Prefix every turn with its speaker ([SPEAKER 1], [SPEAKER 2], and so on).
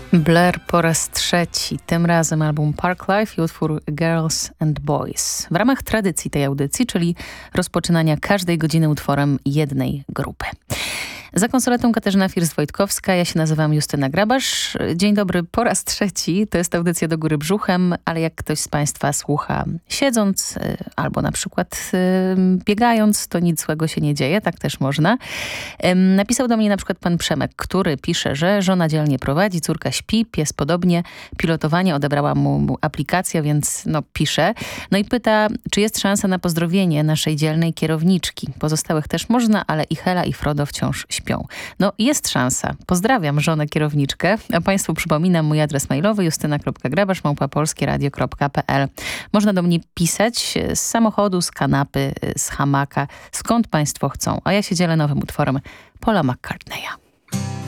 [SPEAKER 1] Blair po raz trzeci, tym razem album Park Life i utwór Girls and Boys. W ramach tradycji tej audycji, czyli rozpoczynania każdej godziny utworem jednej grupy. Za konsoletą Katarzyna First-Wojtkowska, ja się nazywam Justyna Grabasz. Dzień dobry po raz trzeci, to jest audycja Do Góry Brzuchem, ale jak ktoś z Państwa słucha siedząc albo na przykład biegając, to nic złego się nie dzieje, tak też można. Napisał do mnie na przykład pan Przemek, który pisze, że żona dzielnie prowadzi, córka śpi, pies podobnie, pilotowanie odebrała mu aplikacja, więc pisze. No i pyta, czy jest szansa na pozdrowienie naszej dzielnej kierowniczki. Pozostałych też można, ale i Hela i Frodo wciąż śpią. Jest szansa. Pozdrawiam żonę kierowniczkę, a Państwu przypominam mój adres mailowy justyna.grabasz@polskieradio.pl. Można do mnie pisać z samochodu, z kanapy, z hamaka, skąd Państwo chcą. A ja się dzielę nowym utworem Paula McCartneya.